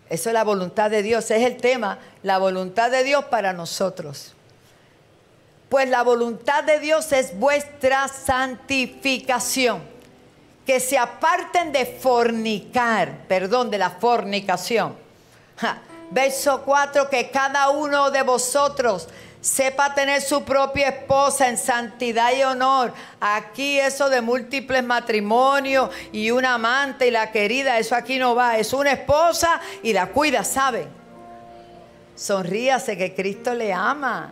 Eso es la voluntad de Dios, es el tema, la voluntad de Dios para nosotros. Pues la voluntad de Dios es vuestra santificación, que se aparten de fornicar, perdón, de la fornicación. Verso 4, que cada uno de vosotros sepa tener su propia esposa en santidad y honor. Aquí eso de múltiples matrimonios y un amante y la querida, eso aquí no va. Es una esposa y la cuida, ¿sabe? Sonríase que Cristo le ama.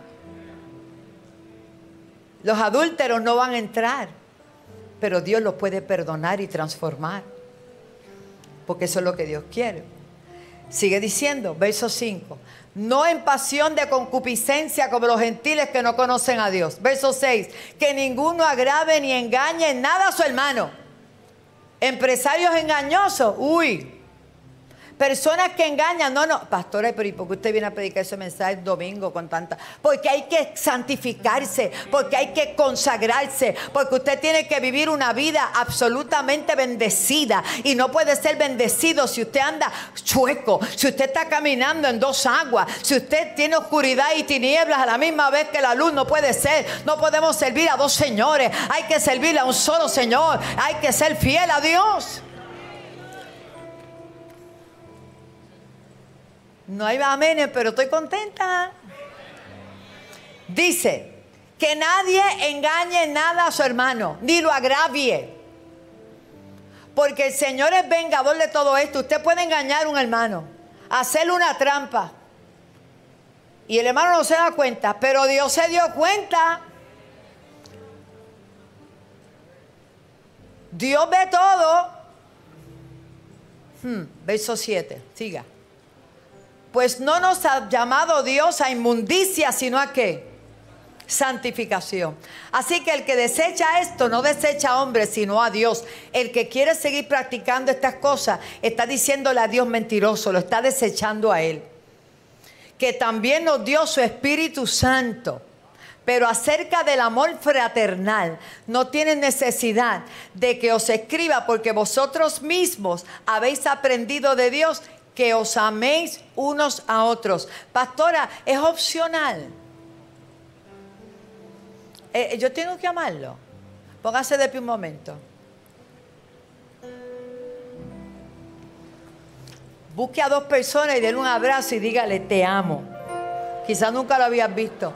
Los adúlteros no van a entrar, pero Dios los puede perdonar y transformar, porque eso es lo que Dios quiere. Sigue diciendo, verso 5. No en pasión de concupiscencia como los gentiles que no conocen a Dios. Verso 6. Que ninguno agrave ni engañe en nada a su hermano. Empresarios engañosos. Uy. Personas que engañan. No, pastora, pero ¿y por qué usted viene a predicar ese mensaje el domingo con tanta? Porque hay que santificarse, porque hay que consagrarse, porque usted tiene que vivir una vida absolutamente bendecida. Y no puede ser bendecido si usted anda chueco, si usted está caminando en dos aguas, si usted tiene oscuridad y tinieblas a la misma vez que la luz. No puede ser. No podemos servir a dos señores. Hay que servirle a un solo Señor. Hay que ser fiel a Dios. No hay amenes, pero estoy contenta. Dice que nadie engañe nada a su hermano, ni lo agravie. Porque el Señor es vengador de todo esto. Usted puede engañar a un hermano, hacerle una trampa, y el hermano no se da cuenta, pero Dios se dio cuenta. Dios ve todo. Verso 7, siga. Pues no nos ha llamado Dios a inmundicia, sino a ¿qué? Santificación. Así que el que desecha esto, no desecha a hombres, sino a Dios. El que quiere seguir practicando estas cosas, está diciéndole a Dios mentiroso, lo está desechando a Él. Que también nos dio su Espíritu Santo. Pero acerca del amor fraternal, no tienen necesidad de que os escriba, porque vosotros mismos habéis aprendido de Dios que os améis unos a otros. Pastora, es opcional. Yo tengo que amarlo. Póngase de pie un momento. Busque a dos personas y denle un abrazo y dígale te amo. Quizás nunca lo habías visto.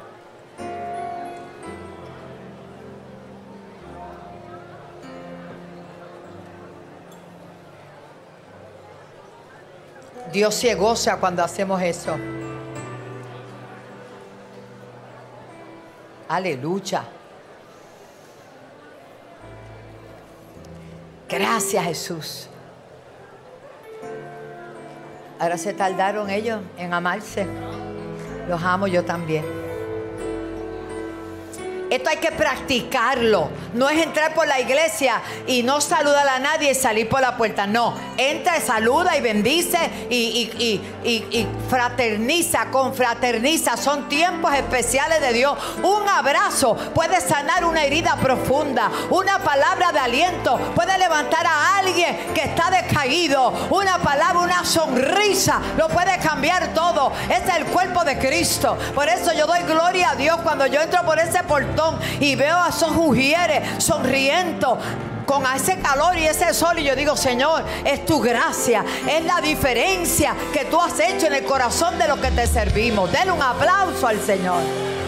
Dios se goza cuando hacemos eso. Aleluya. Gracias, Jesús. Ahora se tardaron ellos en amarse. Los amo yo también. Esto hay que practicarlo. No es entrar por la iglesia y no saludar a nadie y salir por la puerta. No, entra, saluda y bendice y fraterniza, confraterniza. Son tiempos especiales de Dios. Un abrazo puede sanar una herida profunda. Una palabra de aliento puede levantar a alguien que está decaído. Una palabra, una sonrisa lo puede cambiar todo. Ese es el cuerpo de Cristo. Por eso yo doy gloria a Dios cuando yo entro por ese portón y veo a esos mujeres sonriendo con ese calor y ese sol, y yo digo, Señor, es tu gracia, es la diferencia que tú has hecho en el corazón de los que te servimos. Denle un aplauso al Señor.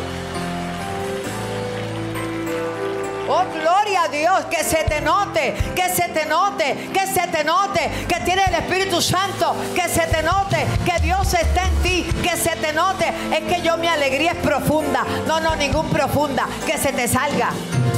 Oh, gloria a Dios, que se te note, que se te note, que se te note, que tienes el Espíritu Santo, que se te note, que Dios está en ti, que se te note. Es que mi alegría es profunda. No, ningún profunda, que se te salga.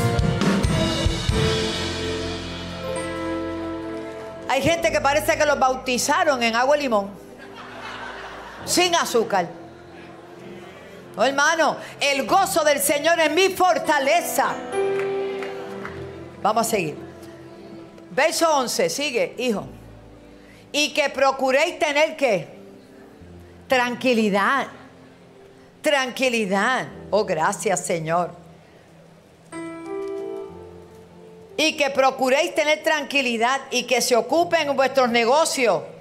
Hay gente que parece que los bautizaron en agua y limón, sin azúcar. Oh, hermano, el gozo del Señor es mi fortaleza. Vamos a seguir. Verso 11, sigue, hijo. Y que procuréis tener ¿qué? Tranquilidad. Tranquilidad. Oh, gracias, Señor. Y que procuréis tener tranquilidad y que se ocupen en vuestros negocios.